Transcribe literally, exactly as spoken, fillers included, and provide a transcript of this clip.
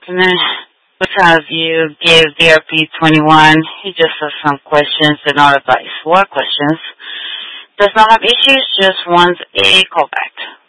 And then, because you gave D R P twenty-one, he just has some questions and not advice. What questions? Does not have issues, just wants a callback.